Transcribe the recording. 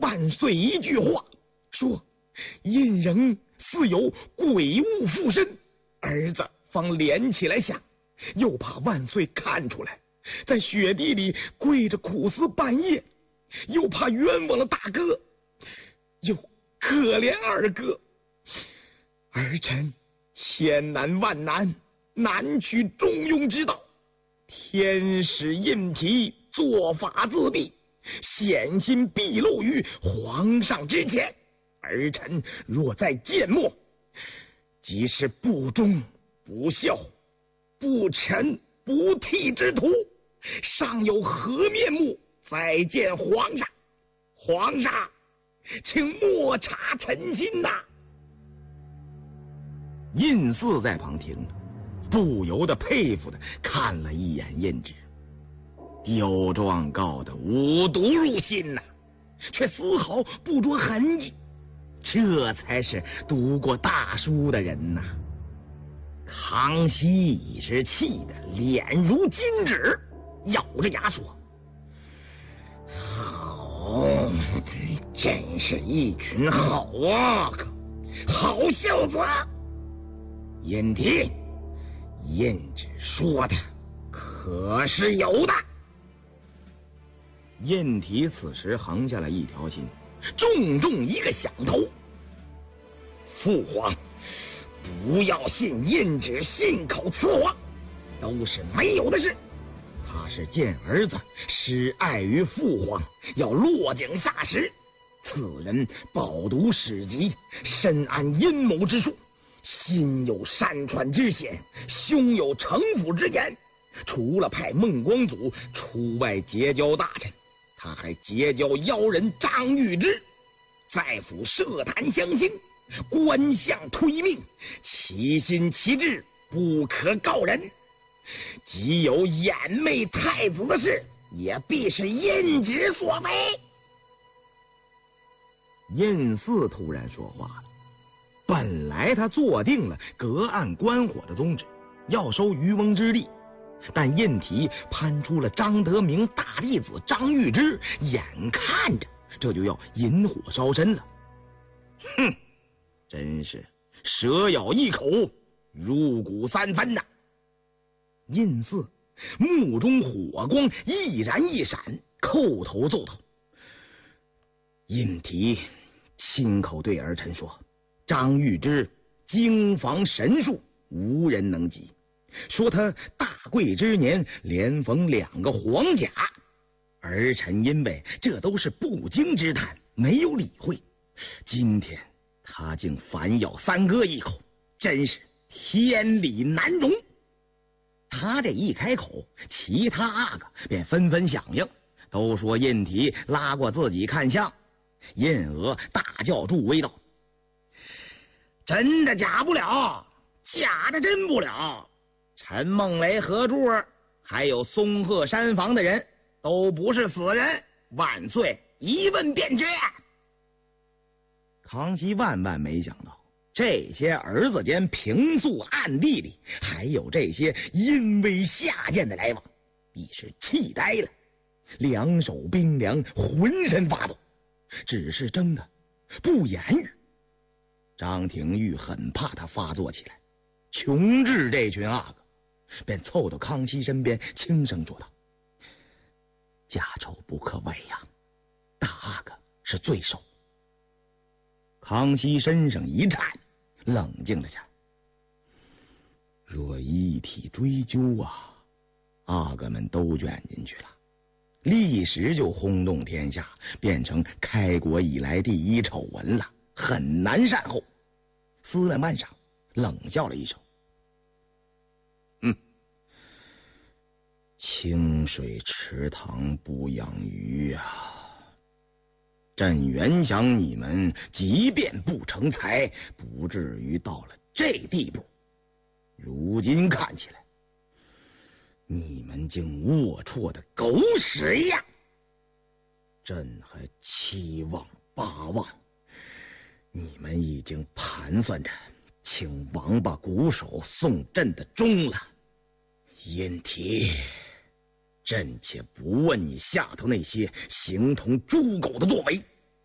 伴随一句话，说印仍似有鬼物附身，儿子方连起来想，又怕万岁看出来，在雪地里跪着苦思半夜，又怕冤枉了大哥，又可怜二哥，儿臣千难万难，难取中庸之道，天使印题做法自毙，险心毕露于皇上之前，儿臣若再缄默，即是不忠不孝不臣不悌之徒，尚有何面目再见皇上？皇上，请莫察臣心呐！印寺在旁听着，不由得佩服的看了一眼印旨，丢状告的五毒入心呐，却丝毫不着痕迹，这才是读过大书的人呐。康熙已是气得脸如金纸，咬着牙说：“好，真是一群好啊，好孝子！印题，印旨说的可是有的。”印题此时横下了一条心，重重一个响头。父皇，不要信印旨信口雌黄，都是没有的事。他是见儿子失爱于父皇，要落井下石。此人饱读史籍，深谙阴谋之术，心有山川之险，胸有城府之言。除了派孟光祖出外结交大臣，他还结交妖人张玉芝，在府设坛相亲，官相推命，其心其志不可告人。即有掩媚太子的事，也必是印旨所为。印寺突然说话了，本来他做定了隔岸观火的宗旨，要收渔翁之利，但印题攀出了张德明大弟子张玉芝，眼看着这就要引火烧身了。哼，真是蛇咬一口，入骨三分呐！印寺目中火光一燃一闪，叩头奏道：“印题亲口对儿臣说，张玉芝经防神术，无人能及。说他大贵之年连逢2个黄甲，儿臣因为这都是不经之谈，没有理会。今天他竟反咬三哥一口，真是天理难容。”他这一开口，其他阿哥便纷纷响应，都说印题拉过自己看相。印额大叫助威道：“真的假不了，假的真不了。陈梦雷、何柱还有松鹤山房的人都不是死人，万岁一问便知。”康熙万万没想到，这些儿子间平素暗地里还有这些阴威下贱的来往，已是气呆了，两手冰凉，浑身发抖，只是怔的不言语。张廷玉很怕他发作起来，穷治这群阿哥，便凑到康熙身边轻声说道：“家丑不可外扬，大阿哥是罪首。”康熙身上一颤，冷静了下来。若一体追究啊，阿哥们都卷进去了，立时就轰动天下，变成开国以来第一丑闻了，很难善后。思了半晌，冷笑了一声：“清水池塘不养鱼啊！朕原想你们即便不成才，不至于到了这地步。如今看起来，你们竟龌龊的狗屎一样。朕还期望8望，你们已经盘算着请王八鼓手送朕的钟了。殷题，朕且不问你下头那些形同猪狗的作为，